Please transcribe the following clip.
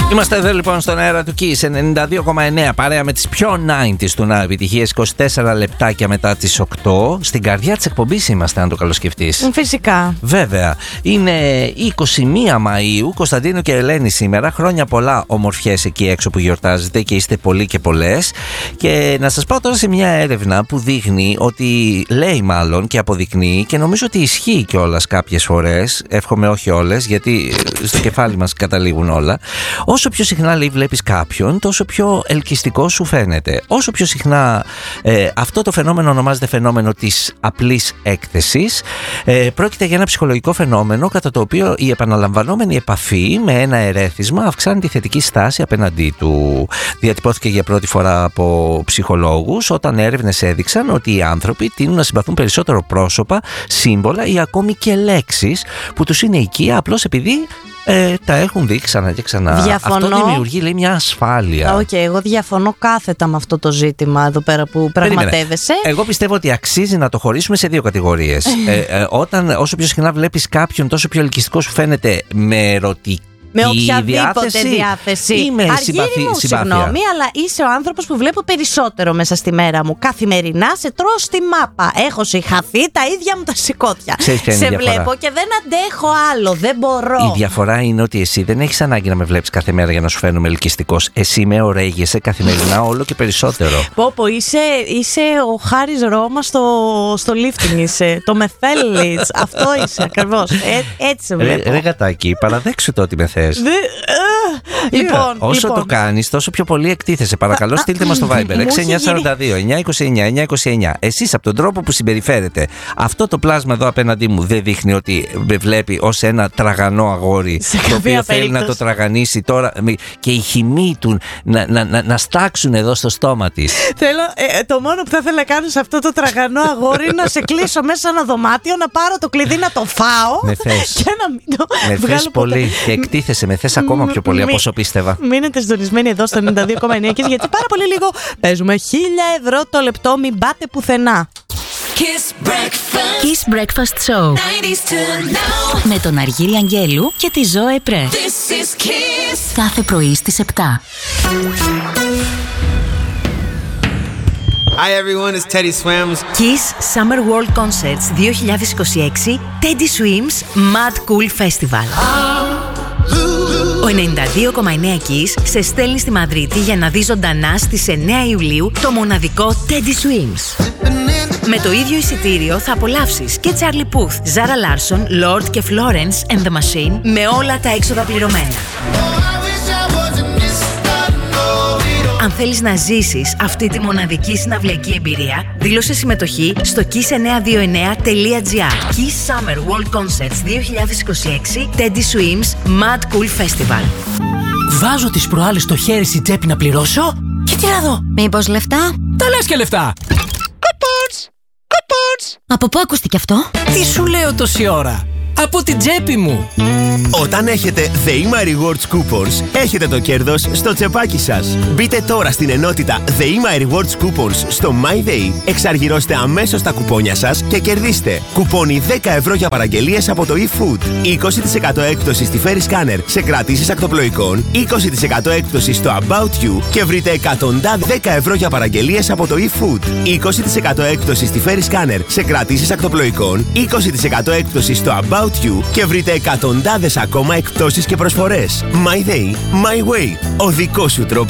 Είμαστε εδώ λοιπόν στον αέρα του Kiss 92,9 παρέα με τις πιο 90s του να επιτυχίες, 24 λεπτάκια μετά τις 8. Στην καρδιά της εκπομπής είμαστε, αν το καλοσκεφτείς. Φυσικά. Βέβαια. Είναι 21 Μαΐου, Κωνσταντίνου και Ελένη σήμερα. Χρόνια πολλά, ομορφιές εκεί έξω που γιορτάζετε και είστε πολλοί και πολλές. Και να σας πάω τώρα σε μια έρευνα που δείχνει ότι, λέει μάλλον και αποδεικνύει, και νομίζω ότι ισχύει κιόλας κάποιες φορές. Εύχομαι όχι όλες, γιατί στο κεφάλι μας καταλήγουν όλα. Όσο πιο συχνά, λέει, βλέπεις κάποιον, τόσο πιο ελκυστικό σου φαίνεται. Όσο πιο συχνά αυτό το φαινόμενο ονομάζεται φαινόμενο της απλής έκθεσης. Πρόκειται για ένα ψυχολογικό φαινόμενο κατά το οποίο η επαναλαμβανόμενη επαφή με ένα ερέθισμα αυξάνει τη θετική στάση απέναντί του. Διατυπώθηκε για πρώτη φορά από ψυχολόγους όταν έρευνες έδειξαν ότι οι άνθρωποι τείνουν να συμπαθούν περισσότερο πρόσωπα, σύμβολα ή ακόμη και λέξεις που τους είναι οικεία απλώς επειδή τα έχουν δει ξανά και ξανά. Διαφωνώ. Αυτό δημιουργεί, λέει, μια ασφάλεια. Εγώ διαφωνώ κάθετα με αυτό το ζήτημα εδώ πέρα που πραγματεύεσαι. Εγώ πιστεύω ότι αξίζει να το χωρίσουμε σε δύο κατηγορίες. Όσο πιο συχνά βλέπεις κάποιον, τόσο πιο ελκυστικό σου φαίνεται με ερωτική. Με οποιαδήποτε διάθεση. Ή με συμπάθεια. Συγγνώμη, αλλά είσαι ο άνθρωπος που βλέπω περισσότερο μέσα στη μέρα μου. Καθημερινά σε τρώω στη μάπα. Έχω συγχαθεί τα ίδια μου τα σηκώτια. Σε βλέπω και δεν αντέχω άλλο. Δεν μπορώ. Η διαφορά είναι ότι εσύ δεν έχεις ανάγκη να με βλέπεις κάθε μέρα για να σου φαίνομαι ελκυστικός. Εσύ με ωραίγεσαι καθημερινά όλο και περισσότερο. Πόπο, είσαι ο Χάρης Ρώμα στο lifting είσαι. Το με θέλεις. Αυτό είσαι ακριβώς. Έτσι σε βλέπω. Ρε γατάκι, παραδέξου το ότι με θες. Λοιπόν, όσο το κάνεις, τόσο πιο πολύ εκτίθεσαι. Παρακαλώ, στείλτε μας στο Viber 6942 929 929. Εσείς από τον τρόπο που συμπεριφέρετε, αυτό το πλάσμα εδώ απέναντί μου δεν δείχνει ότι με βλέπει ως ένα τραγανό αγόρι το οποίο θέλει να το τραγανίσει τώρα και η χυμή του να στάξουν εδώ στο στόμα της. Το μόνο που θα ήθελα να κάνω σε αυτό το τραγανό αγόρι είναι να σε κλείσω μέσα σε ένα δωμάτιο, να πάρω το κλειδί, να το φάω. Με θες. Και να μην το με θες πολύ και εκτίθεσαι, με θες ακόμα πιο πολύ από όσο πίστευα. Μείνετε συντονισμένοι εδώ στο 92,9 γιατί πάρα πολύ λίγο παίζουμε 1.000 ευρώ το λεπτό, μην πάτε πουθενά. Kiss Breakfast Show με τον Αργύρη Αγγέλου και τη Ζώε Πρέ. Κάθε πρωί στις 7. Hi everyone, it's Teddy Swims. Kiss Summer World Concerts 2026 Teddy Swims Mad Cool Festival. Ο 92,9 Kiss σε στέλνει στη Μαδρίτη για να δει ζωντανά στις 9 Ιουλίου το μοναδικό Teddy Swims. Με το ίδιο εισιτήριο θα απολαύσεις και Charlie Puth, Zara Larsson, Lord και Florence and the Machine με όλα τα έξοδα πληρωμένα. Αν θέλεις να ζήσεις αυτή τη μοναδική συναυλιακή εμπειρία, δήλωσε συμμετοχή στο kiss929.gr. Kiss Summer World Concerts 2026 Teddy Swims Mad Cool Festival. Βάζω τις προάλλες στο χέρι στην τσέπη να πληρώσω και τι να δω. Μήπως λεφτά? Τα λες και λεφτά. Από πού ακούστηκε αυτό? Τι σου λέω τόση ώρα? Από την τσέπη μου. Όταν έχετε ΔΕΗΜΑ Rewards Coupons, έχετε το κέρδος στο τσεπάκι σας. Μπείτε τώρα στην ενότητα ΔΕΗΜΑ Rewards Coupons στο MyDay, εξαργυρώστε αμέσως τα κουπόνια σας και κερδίστε κουπόνι 10 ευρώ για παραγγελίες από το eFood, 20% έκπτωση στη Ferry Scanner σε κρατήσεις ακτοπλοϊκών, 20% έκπτωση στο About You και βρείτε εκατοντάδες 10 ευρώ για παραγγελίες από το eFood, 20% έκπτωση στη Ferry Scanner σε κρατήσεις ακτοπλοϊκών, 20% έκπτωση στο About You και βρείτε εκατοντάδες ακόμα εκπτώσεις και προσφορές. My Day, My Way. Ο δικός σου τρόπος